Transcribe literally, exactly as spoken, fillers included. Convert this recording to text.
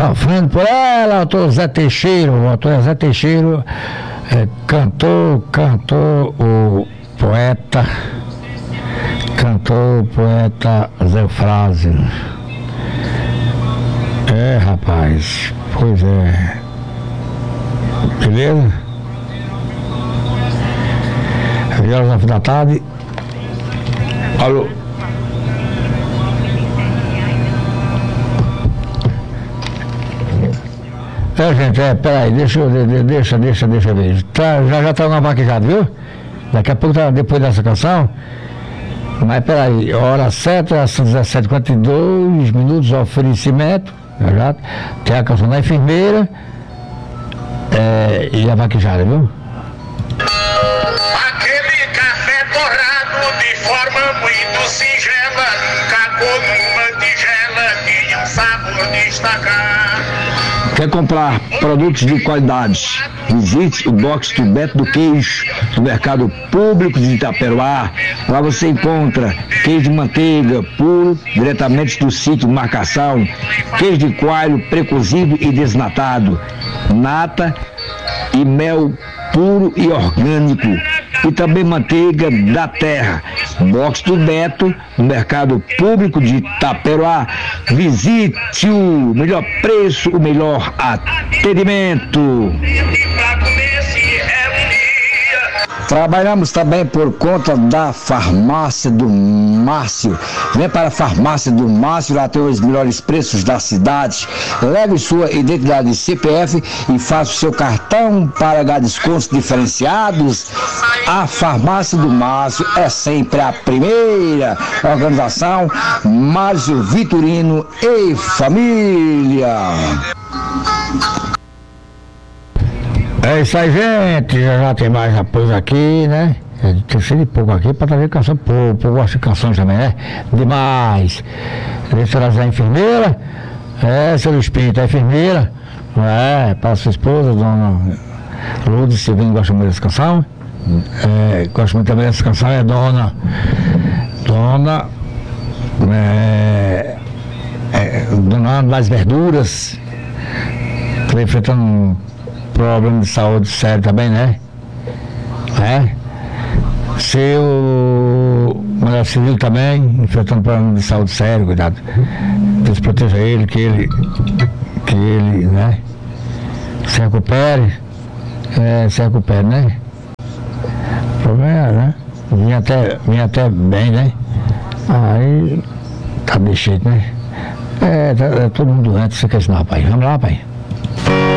Sofrendo por ela, autor Zé Teixeira, o autor é Zé Teixeira, é, cantor, cantor, o poeta, cantor, poeta Zé Eufrásio. É, rapaz, pois é. Beleza? Violas no fim da tarde. Alô? É, gente, é, peraí, deixa eu, de, deixa, deixa, deixa eu ver. Tá, já já tá uma vaquejada, viu? Daqui a pouco, tá, depois dessa canção. Mas peraí, hora certa, são dezessete e quarenta e dois minutos, oferecimento. Já, tem a canção da enfermeira é, e a vaquejada, viu? Aquele café torrado de forma muito singela, cagou numa tigela, tinha um sabor destacado. Quer comprar produtos de qualidade? Visite o Box do Beto do Queijo, do Mercado Público de Itaperuá. Lá você encontra queijo de manteiga puro, diretamente do sítio de marcação, queijo de coalho precozido e desnatado, nata e mel puro e orgânico, e também manteiga da terra. Box do Beto, no Mercado Público de Itaperuá. Visite o melhor preço, o melhor atendimento. Trabalhamos também por conta da farmácia do Márcio. Vem para a farmácia do Márcio, lá tem os melhores preços da cidade. Leve sua identidade C P F e faça o seu cartão para ganhar descontos diferenciados. A farmácia do Márcio é sempre a primeira. Organização Márcio Vitorino e família. É isso aí, gente. Já, já tem mais apoio aqui, né? É, tem sido de pouco aqui para trazer canção. Pô, o povo gosta de canções também, né? Demais. Deixa eu trazer a enfermeira. É, seu Espírito, a enfermeira. É, para sua esposa, dona Lourdes Silvino, gosta muito dessa canção. É, gosta muito também dessa canção. É dona. Dona. É, é, dona das Verduras. Está enfrentando um problema de saúde sério também, né? É. Seu Mulher Civil também, enfrentando problema de saúde sério, cuidado. Deus proteja ele, que ele, que ele, né? Se recupere, é, se recupere, né? O problema é, né? Vinha até, vinha até bem, né? Aí, tá de jeito, né? É, tá, é todo mundo doente, você quer ensinar, pai? Vamos lá, pai.